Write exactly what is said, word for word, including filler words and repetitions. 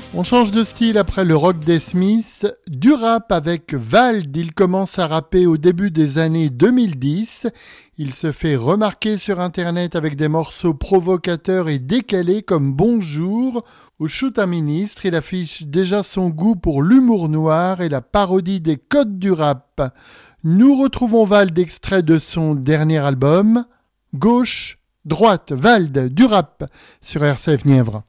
On change de style après le rock des Smiths, du rap avec Vald. Il commence à rapper au début des années deux mille dix. Il se fait remarquer sur internet avec des morceaux provocateurs et décalés comme Bonjour ou Shoot un ministre. Il affiche déjà son goût pour l'humour noir et la parodie des codes du rap. Nous retrouvons Vald extrait de son dernier album, Gauche, droite, Vald, du rap sur R C F Nièvre.